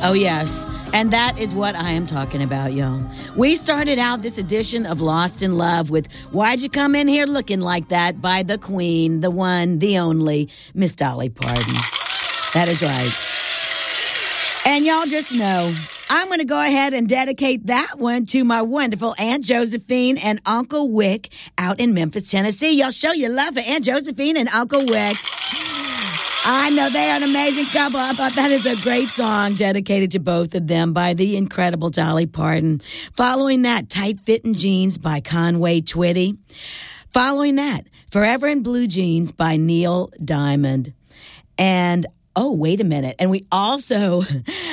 Oh, yes. And that is what I am talking about, y'all. We started out this edition of Lost in Love with Why'd You Come In Here Looking Like That by the Queen, the one, the only, Miss Dolly Parton. That is right. And y'all just know, I'm going to go ahead and dedicate that one to my wonderful Aunt Josephine and Uncle Wick out in Memphis, Tennessee. Y'all show your love for Aunt Josephine and Uncle Wick. I know they are an amazing couple. I thought that is a great song dedicated to both of them by the incredible Dolly Parton. Following that, Tight Fittin' Jeans by Conway Twitty. Following that, Forever in Blue Jeans by Neil Diamond. And oh, wait a minute. And we also,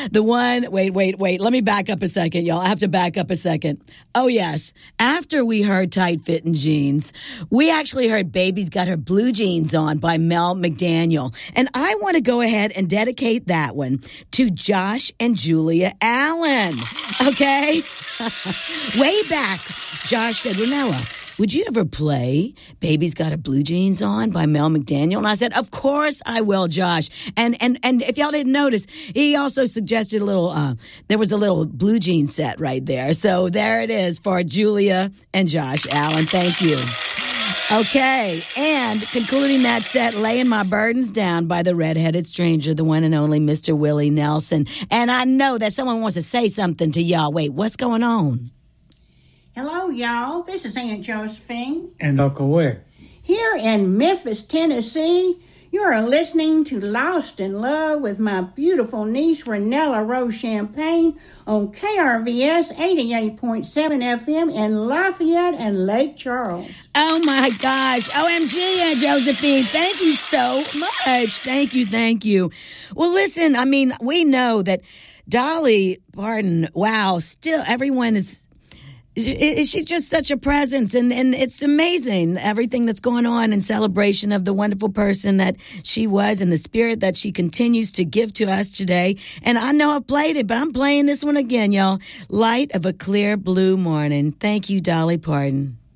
wait. Let me back up a second, y'all. I have to back up a second. Oh, yes. After we heard Tight Fittin' Jeans, we actually heard Baby's Got Her Blue Jeans On by Mel McDaniel. And I want to go ahead and dedicate that one to Josh and Julia Allen. Okay? Way back, Josh said, Ranella, would you ever play Baby's Got Her Blue Jeans On by Mel McDaniel? And I said, of course I will, Josh. And if y'all didn't notice, he also suggested there was a little blue jean set right there. So there it is for Julia and Josh Allen. Thank you. Okay, and concluding that set, Laying My Burdens Down by the Redheaded Stranger, the one and only Mr. Willie Nelson. And I know that someone wants to say something to y'all. Wait, what's going on? Hello, y'all. This is Aunt Josephine. And Uncle Wick. Here in Memphis, Tennessee, you are listening to Lost in Love with my beautiful niece, Ranella Rose Champagne, on KRVS 88.7 FM in Lafayette and Lake Charles. Oh, my gosh. OMG, Aunt Josephine. Thank you so much. Thank you. Well, listen, I mean, we know that Dolly Parton, wow, still everyone is... She's just such a presence, and it's amazing, everything that's going on in celebration of the wonderful person that she was and the spirit that she continues to give to us today. And I know I've played it, but I'm playing this one again, y'all. Light of a Clear Blue Morning. Thank you, Dolly Parton.